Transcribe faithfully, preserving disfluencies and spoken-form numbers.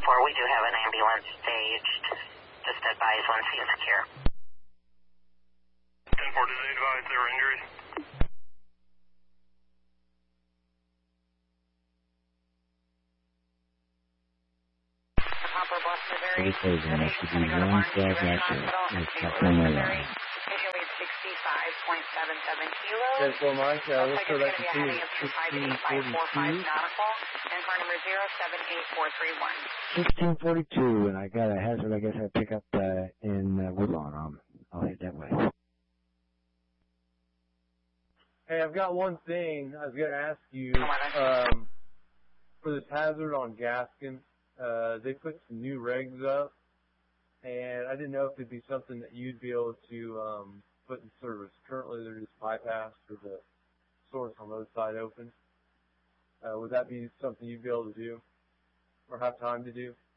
four, we do have an ambulance staged. Just advise when scene secure. ten four, did they advise there were injuries? Hopper bus Missouri. This is an S D one twelve active. It's California line. sixty-five point seven seven kilos. ten four Mike, uh, Looks let's like go it's back going to to be a two, heading of two five eight five four five sixteen forty-two. nautical, and car number zero seven eight four three one. sixteen forty-two, and I got a hazard I guess I pick up uh, in uh, Woodlawn. Um, I'll head that way. Hey, I've got one thing I was going to ask you. Um, for this hazard on Gaskin, uh, they put some new regs up, and I didn't know if it'd be something that you'd be able to um, put in service. Currently, they're just bypassed with the source on the other side open. Uh, would that be something you'd be able to do or have time to do?